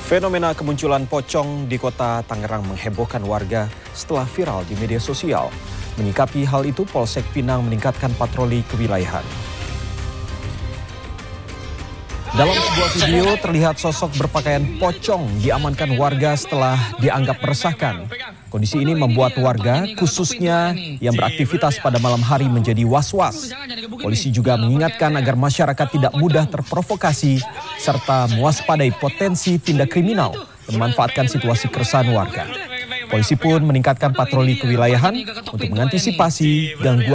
Fenomena kemunculan pocong di kota Tangerang menghebohkan warga setelah viral di media sosial. Menyikapi hal itu, Polsek Pinang meningkatkan patroli kewilayahan. Dalam sebuah video terlihat sosok berpakaian pocong diamankan warga setelah dianggap meresahkan. Kondisi ini membuat warga, khususnya yang beraktivitas pada malam hari, menjadi was-was. Polisi juga mengingatkan agar masyarakat tidak mudah terprovokasi serta mewaspadai potensi tindak kriminal yang memanfaatkan situasi keresahan warga. Polisi pun meningkatkan patroli kewilayahan untuk mengantisipasi gangguan